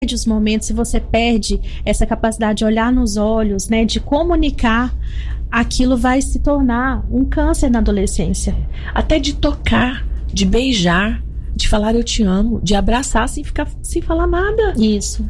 os momentos, se você perde essa capacidade de olhar nos olhos, né, de comunicar, aquilo vai se tornar um câncer na adolescência. Até de tocar, de beijar, de falar eu te amo, de abraçar sem falar nada. Isso.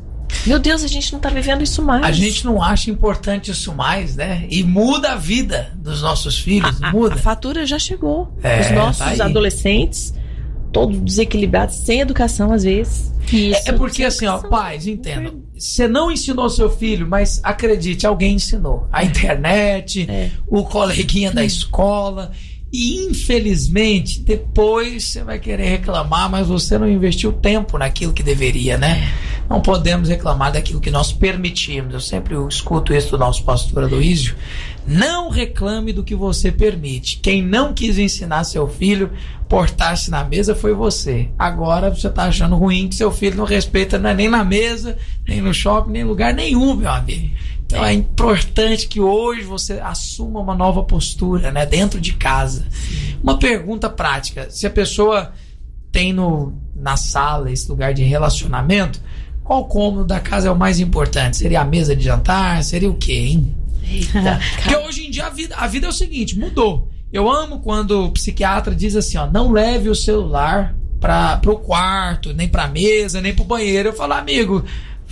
Meu Deus, a gente não tá vivendo isso mais. A gente não acha importante isso mais, né? E muda a vida dos nossos filhos, muda. A fatura já chegou. Os Tá nossos adolescentes, todos desequilibrados, sem educação às vezes. É porque assim, ó, pais, entendam. Você não ensinou seu filho, mas acredite, alguém ensinou. A internet, o coleguinha da escola. E infelizmente, depois você vai querer reclamar, mas você não investiu tempo naquilo que deveria, né? Não podemos reclamar daquilo que nós permitimos. Eu sempre escuto isso do nosso pastor Aloísio. Não reclame do que você permite. Quem não quis ensinar seu filho portar-se na mesa foi você. Agora você está achando ruim que seu filho não respeita nem na mesa, nem no shopping, nem em lugar nenhum, meu amigo. Então é importante que hoje você assuma uma nova postura, né, dentro de casa. Uma pergunta prática: se a pessoa tem na sala esse lugar de relacionamento, qual cômodo da casa é o mais importante? Seria a mesa de jantar? Seria o quê, hein? Eita, porque hoje em dia a vida é o seguinte, mudou. Eu amo quando o psiquiatra diz assim, ó, não leve o celular pro quarto, nem pra mesa, nem pro banheiro. Eu falo, amigo,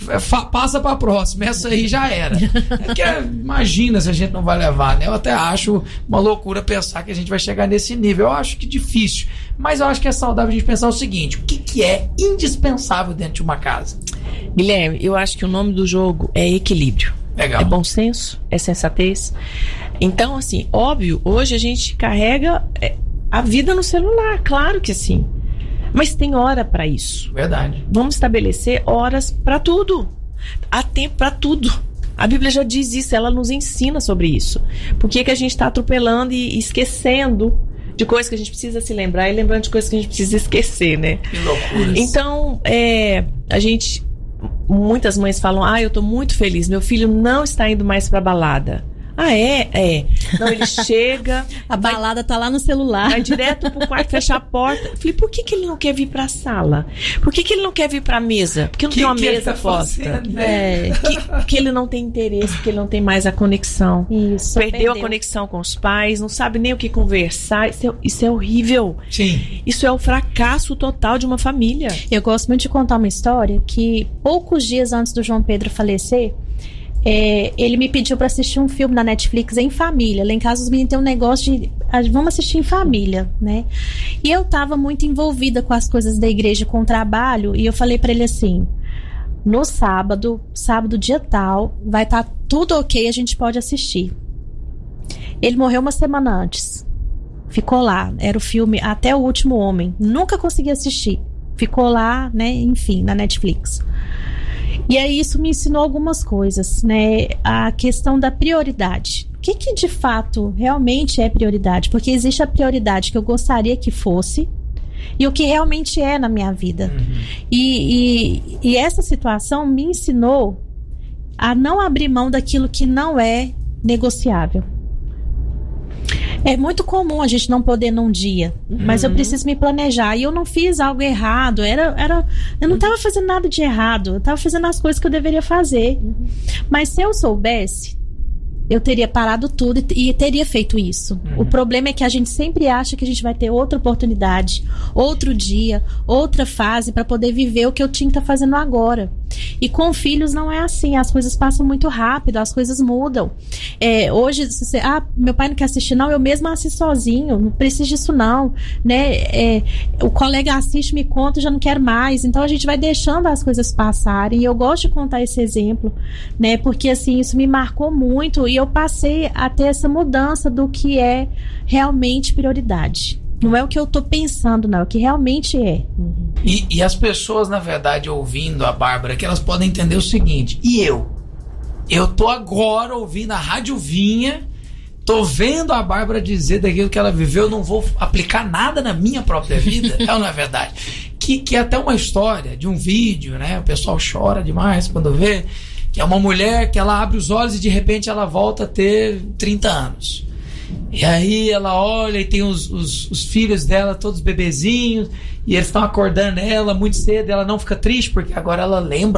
passa pra próxima, essa aí já era. Porque imagina se a gente não vai levar, né? Eu até acho uma loucura pensar que a gente vai chegar nesse nível. Eu acho que difícil, mas eu acho que é saudável a gente pensar o seguinte: o que é indispensável dentro de uma casa? Guilherme, eu acho que o nome do jogo é equilíbrio. Legal. É bom senso, é sensatez. Então, assim, óbvio, hoje a gente carrega a vida no celular, claro que sim. Mas tem hora para isso. Verdade. Vamos estabelecer horas para tudo. Há tempo para tudo. A Bíblia já diz isso, ela nos ensina sobre isso. Por que a gente está atropelando e esquecendo de coisas que a gente precisa se lembrar e lembrando de coisas que a gente precisa esquecer, né? Que loucura. Então, muitas mães falam, eu tô muito feliz, meu filho não está indo mais pra balada. Não, ele chega... A balada tá lá no celular. Vai direto pro quarto, fechar a porta. Eu falei, por que ele não quer vir pra sala? Por que ele não quer vir pra mesa? Porque não tem uma mesa posta. Que ele não tem interesse, porque ele não tem mais a conexão. Isso. Perdeu a conexão com os pais, não sabe nem o que conversar. Isso é horrível. Sim. Isso é o fracasso total de uma família. Eu gosto muito de contar uma história que poucos dias antes do João Pedro falecer, ele me pediu para assistir um filme na Netflix em família. Lá em casa os meninos têm um negócio de vamos assistir em família, né? E eu tava muito envolvida com as coisas da igreja, com o trabalho, e eu falei para ele assim: no sábado dia tal, vai estar tudo ok, a gente pode assistir. Ele morreu uma semana antes. Ficou lá, era o filme Até o Último Homem. Nunca consegui assistir. Ficou lá, né, enfim, na Netflix. E aí isso me ensinou algumas coisas, né? A questão da prioridade. O que de fato realmente é prioridade? Porque existe a prioridade que eu gostaria que fosse e o que realmente é na minha vida. Uhum. E essa situação me ensinou a não abrir mão daquilo que não é negociável. É muito comum a gente não poder num dia, mas eu preciso me planejar. E eu não fiz algo errado. Eu não estava fazendo nada de errado. Eu estava fazendo as coisas que eu deveria fazer. Mas se eu soubesse, eu teria parado tudo e teria feito isso. O problema é que a gente sempre acha que a gente vai ter outra oportunidade, outro dia, outra fase para poder viver o que eu tinha que estar fazendo agora. E com filhos não é assim, as coisas passam muito rápido, as coisas mudam. Hoje, meu pai não quer assistir, não, eu mesma assisto sozinho, não preciso disso não, né? O colega assiste, me conta, já não quero mais. Então a gente vai deixando as coisas passarem, e eu gosto de contar esse exemplo, né? Porque assim, isso me marcou muito, e eu passei a ter essa mudança do que é realmente prioridade. Não é o que eu tô pensando, não, é o que realmente é. E as pessoas, na verdade, ouvindo a Bárbara, que elas podem entender o seguinte: eu tô agora ouvindo a Rádio Vinha, tô vendo a Bárbara dizer daquilo que ela viveu, eu não vou aplicar nada na minha própria vida. É ou não é verdade? Que é até uma história de um vídeo, né? O pessoal chora demais quando vê, que é uma mulher que ela abre os olhos e de repente ela volta a ter 30 anos. E aí ela olha e tem os filhos dela, todos bebezinhos, e eles estão acordando ela muito cedo, e ela não fica triste, porque agora ela lembra